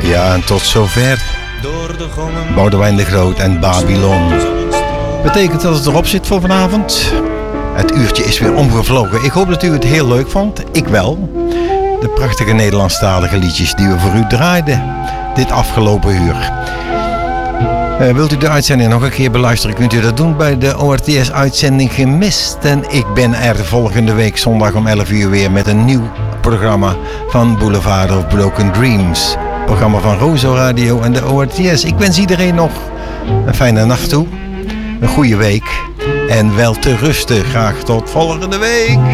Ja, en tot zover Boudewijn de Groot en Babylon. Betekent dat het erop zit voor vanavond. Het uurtje is weer omgevlogen. Ik hoop dat u het heel leuk vond. Ik wel. De prachtige Nederlandstalige liedjes die we voor u draaiden dit afgelopen uur. Wilt u de uitzending nog een keer beluisteren, kunt u dat doen bij de ORTS-uitzending Gemist. En ik ben er volgende week zondag om 11 uur weer met een nieuw programma van Boulevard of Broken Dreams. Programma van Rozo Radio en de ORTS. Ik wens iedereen nog een fijne nacht toe. Een goede week. En wel te rusten. Graag tot volgende week.